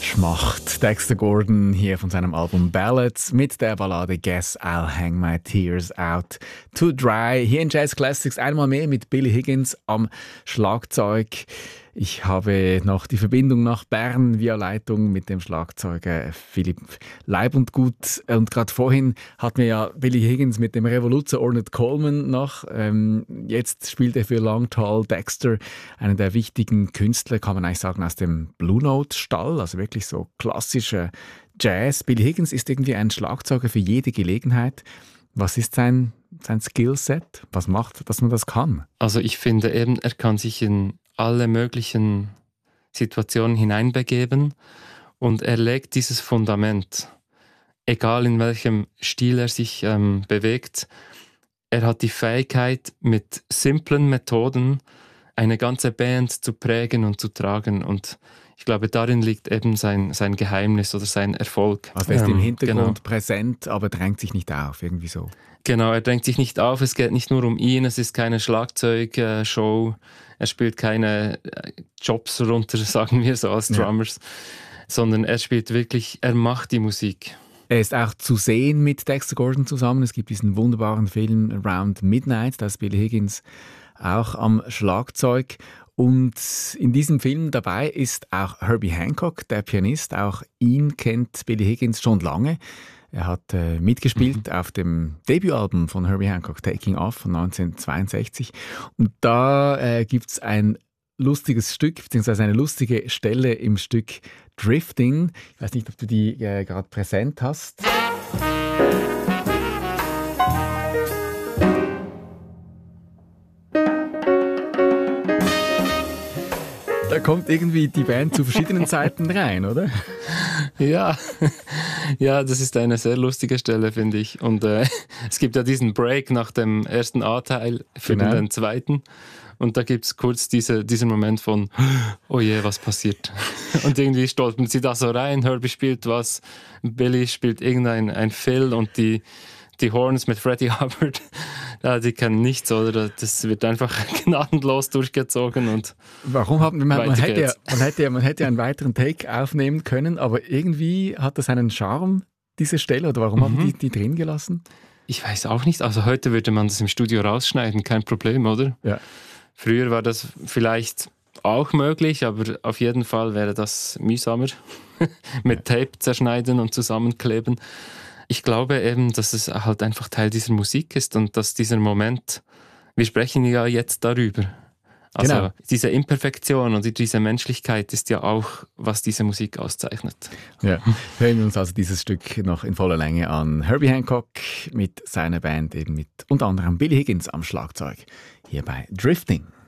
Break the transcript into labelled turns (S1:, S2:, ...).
S1: Quatsch macht. Dexter Gordon hier von seinem Album Ballads mit der Ballade Guess I'll Hang My Tears Out to Dry. Hier in Jazz Classics einmal mehr mit Billy Higgins am Schlagzeug. Ich habe noch die Verbindung nach Bern via Leitung mit dem Schlagzeuger Philipp Leib und Gut. Und gerade vorhin hatten wir ja Billy Higgins mit dem Revoluzer Ornette Coleman noch. Jetzt spielt er für Longtall Dexter, einen der wichtigen Künstler, kann man eigentlich sagen, aus dem Blue Note Stall, also wirklich so klassischer Jazz. Billy Higgins ist irgendwie ein Schlagzeuger für jede Gelegenheit. Was ist sein Skillset? Was macht, dass man das kann?
S2: Also ich finde eben, er kann sich in alle möglichen Situationen hineinbegeben und er legt dieses Fundament, egal in welchem Stil er sich bewegt. Er hat die Fähigkeit, mit simplen Methoden eine ganze Band zu prägen und zu tragen, und ich glaube, darin liegt eben sein Geheimnis oder sein Erfolg.
S1: Also er ist im Hintergrund präsent, aber drängt sich nicht auf, irgendwie so.
S2: Genau, er drängt sich nicht auf, es geht nicht nur um ihn, es ist keine Schlagzeugshow, er spielt keine Jobs runter, sagen wir so als Drummers, sondern er spielt wirklich, er macht die Musik.
S1: Er ist auch zu sehen mit Dexter Gordon zusammen. Es gibt diesen wunderbaren Film Around Midnight, da ist Billy Higgins auch am Schlagzeug. Und in diesem Film dabei ist auch Herbie Hancock, der Pianist. Auch ihn kennt Billy Higgins schon lange. Er hat mitgespielt auf dem Debütalbum von Herbie Hancock, Taking Off von 1962. Und da gibt es ein lustiges Stück, beziehungsweise eine lustige Stelle im Stück Drifting. Ich weiß nicht, ob du die gerade präsent hast. Da kommt irgendwie die Band zu verschiedenen Zeiten rein, oder?
S2: Ja, das ist eine sehr lustige Stelle, finde ich. Und es gibt ja diesen Break nach dem ersten A-Teil für den zweiten. Und da gibt es kurz diesen Moment von, oh je, was passiert? Und irgendwie stolpern sie da so rein, Herbie spielt was, Billy spielt irgendein Fill und die Horns mit Freddie Hubbard, die können nichts, oder? Das wird einfach gnadenlos durchgezogen. Und
S1: warum man hätte einen weiteren Take aufnehmen können, aber irgendwie hat das einen Charme, diese Stelle, oder warum haben die drin gelassen?
S2: Ich weiß auch nicht, also heute würde man das im Studio rausschneiden, kein Problem, oder?
S1: Ja.
S2: Früher war das vielleicht auch möglich, aber auf jeden Fall wäre das mühsamer mit Tape zerschneiden und zusammenkleben. Ich glaube eben, dass es halt einfach Teil dieser Musik ist und dass dieser Moment, wir sprechen ja jetzt darüber. Also diese Imperfektion und diese Menschlichkeit ist ja auch, was diese Musik auszeichnet.
S1: Ja, hören wir uns also dieses Stück noch in voller Länge an. Herbie Hancock mit seiner Band, eben mit unter anderem Billy Higgins am Schlagzeug, hier bei Drifting.